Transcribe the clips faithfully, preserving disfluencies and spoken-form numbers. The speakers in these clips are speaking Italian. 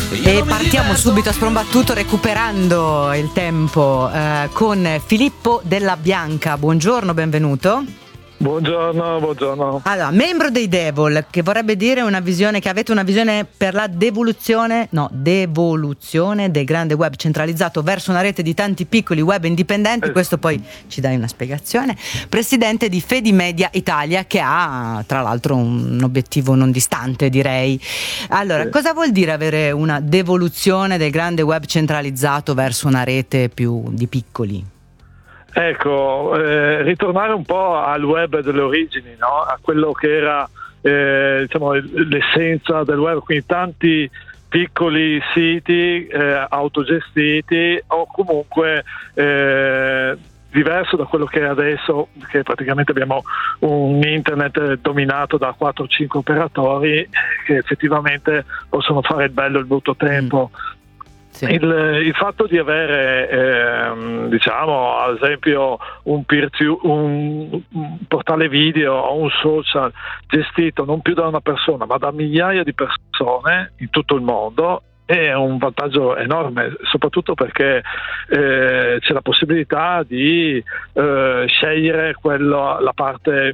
E partiamo subito a sprombattuto recuperando il tempo eh, con Filippo Della Bianca. Buongiorno, benvenuto. Buongiorno, buongiorno. Allora, membro dei Devol, che vorrebbe dire una visione, che avete una visione per la devoluzione, no, devoluzione del grande web centralizzato verso una rete di tanti piccoli web indipendenti, eh. Questo poi ci dai una spiegazione. Presidente di Fedimedia Italia, che ha tra l'altro un obiettivo non distante, direi. Allora, eh. cosa vuol dire avere una devoluzione del grande web centralizzato verso una rete più di piccoli? Ecco, eh, ritornare un po' al web delle origini, no? A quello che era eh, diciamo, l'essenza del web, quindi tanti piccoli siti eh, autogestiti o comunque eh, diverso da quello che è adesso, che praticamente abbiamo un internet dominato da quattro cinque operatori che effettivamente possono fare il bello e il brutto tempo. Mm. Sì. Il, il fatto di avere ehm, diciamo ad esempio un, peer to, un, un portale video o un social gestito non più da una persona ma da migliaia di persone in tutto il mondo è un vantaggio enorme, soprattutto perché eh, c'è la possibilità di eh, scegliere quello, la parte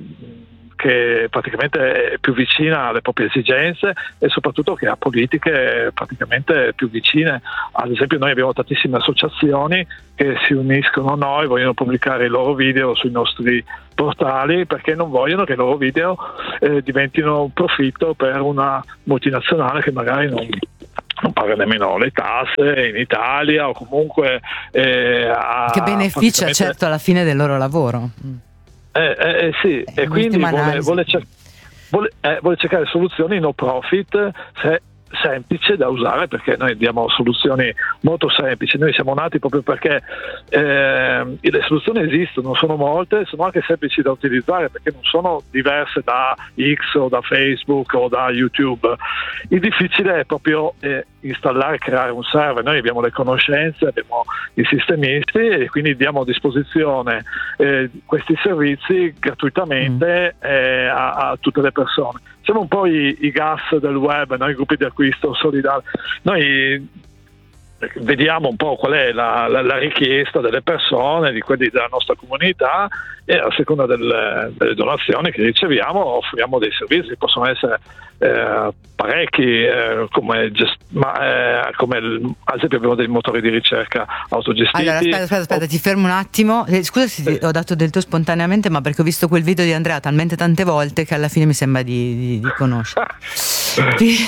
che praticamente è più vicina alle proprie esigenze e soprattutto che ha politiche praticamente più vicine. Ad esempio noi abbiamo tantissime associazioni che si uniscono a noi, vogliono pubblicare i loro video sui nostri portali perché non vogliono che i loro video eh, diventino un profitto per una multinazionale che magari non non paga nemmeno le tasse in Italia o comunque eh, che beneficia praticamente... certo alla fine del loro lavoro. Eh, eh, eh, sì, eh, e quindi vuole, vuole, cer- vuole, eh, vuole cercare soluzioni no profit se, semplici da usare, perché noi diamo soluzioni molto semplici. Noi siamo nati proprio perché eh, le soluzioni esistono, sono molte, sono anche semplici da utilizzare perché non sono diverse da X o da Facebook o da YouTube. Il difficile è proprio eh, installare e creare un server. Noi abbiamo le conoscenze, abbiamo i sistemisti e quindi diamo a disposizione eh, questi servizi gratuitamente eh, a, a tutte le persone. Siamo un po' i, i gas del web, no? I gruppi di acquisto solidali. Noi vediamo un po' qual è la, la, la richiesta delle persone, di quelli della nostra comunità e a seconda del, delle donazioni che riceviamo offriamo dei servizi, possono essere eh, parecchi eh, come, gest- ma, eh, come il, ad esempio abbiamo dei motori di ricerca autogestiti. Allora aspetta aspetta, aspetta oh. ti fermo un attimo, eh, scusa se ti ho dato del tuo spontaneamente, ma perché ho visto quel video di Andrea talmente tante volte che alla fine mi sembra di, di, di conoscere. sì,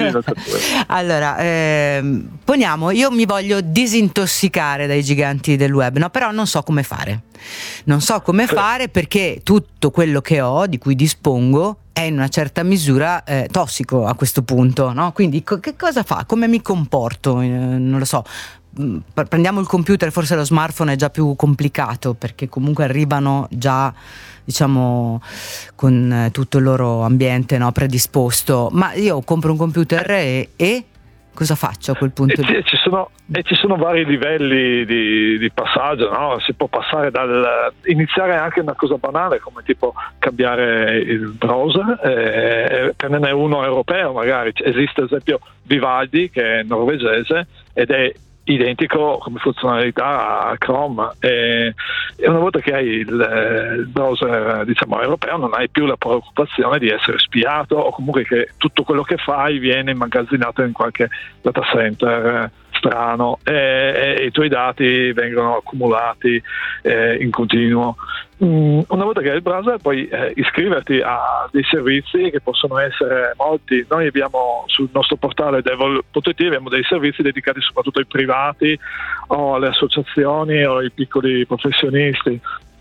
allora ehm, poniamo, io mi voglio disintossicare dai giganti del web, no? Però non so come fare non so come fare perché tutto quello che ho, di cui dispongo, è in una certa misura eh, tossico a questo punto, no? Quindi co- che cosa fa? Come mi comporto? Eh, non lo so. Prendiamo il computer, forse lo smartphone è già più complicato perché comunque arrivano già, diciamo, con eh, tutto il loro ambiente, no, predisposto, ma io compro un computer e, e cosa faccio a quel punto? E ci, ci sono, e ci sono vari livelli di, di passaggio, no? Si può passare dal iniziare anche una cosa banale come tipo cambiare il browser, eh, prenderne uno europeo magari. Esiste ad esempio Vivaldi che è norvegese ed è identico come funzionalità a Chrome e, e una volta che hai il, il browser diciamo europeo non hai più la preoccupazione di essere spiato o comunque che tutto quello che fai viene immagazzinato in qualche data center strano e, e i tuoi dati vengono accumulati eh, in continuo. Mm, una volta che hai il browser puoi eh, iscriverti a dei servizi che possono essere molti. Noi abbiamo sul nostro portale devol punto it abbiamo dei servizi dedicati soprattutto ai privati o alle associazioni o ai piccoli professionisti.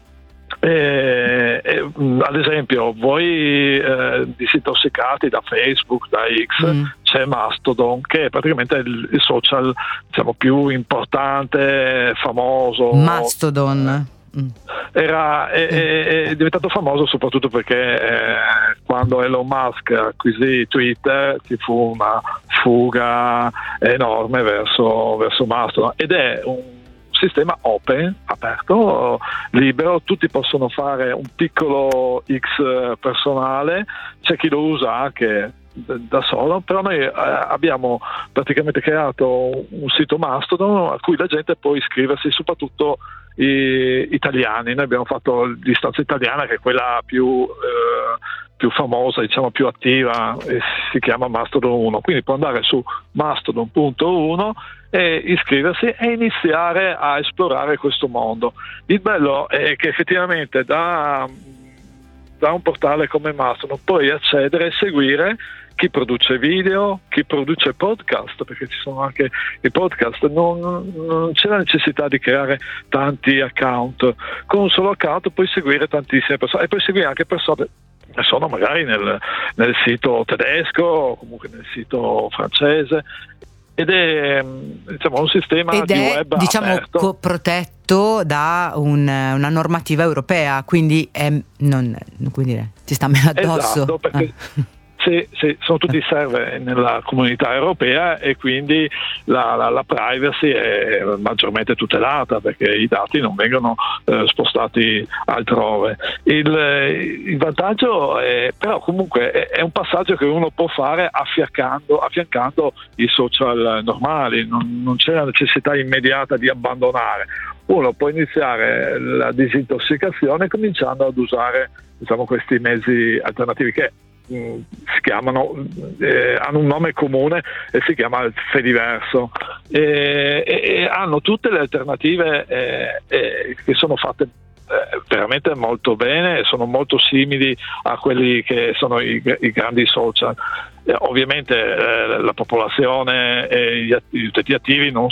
E, e, ad esempio voi eh, disintossicati da Facebook, da X, mm. c'è Mastodon che è praticamente il, il social diciamo più importante, famoso. Mastodon Mm. Era, è, è, è diventato famoso soprattutto perché eh, quando Elon Musk acquisì Twitter ci fu una fuga enorme verso, verso Mastodon ed è un sistema open, aperto, libero, tutti possono fare un piccolo X personale, c'è chi lo usa anche da solo, però noi eh, abbiamo praticamente creato un sito Mastodon a cui la gente può iscriversi, soprattutto i, italiani. Noi abbiamo fatto l'istanza italiana, che è quella più eh, più famosa, diciamo più attiva, e si chiama Mastodon uno, quindi può andare su mastodon punto uno e iscriversi e iniziare a esplorare questo mondo. Il bello è che effettivamente da, da un portale come Mastodon puoi accedere e seguire chi produce video, chi produce podcast, perché ci sono anche i podcast. Non, non c'è la necessità di creare tanti account, con un solo account puoi seguire tantissime persone e puoi seguire anche persone sono magari nel, nel sito tedesco o comunque nel sito francese, ed è, diciamo, un sistema ed di è, web diciamo, aperto, co- protetto da un, una normativa europea, quindi è, non, come dire, ci sta meno addosso. Esatto, perché ah. Sì, sì, sono tutti server nella comunità europea e quindi la, la, la privacy è maggiormente tutelata, perché i dati non vengono eh, spostati altrove. Il, il vantaggio è, però comunque è, è un passaggio che uno può fare affiancando, affiancando i social normali, non, non c'è la necessità immediata di abbandonare. Uno può iniziare la disintossicazione cominciando ad usare, diciamo, questi mezzi alternativi che si chiamano eh, hanno un nome comune e si chiama il Fediverso, e, e, e hanno tutte le alternative eh, eh, che sono fatte eh, veramente molto bene e sono molto simili a quelli che sono i, i grandi social. Eh, ovviamente eh, la popolazione e gli, gli utenti attivi non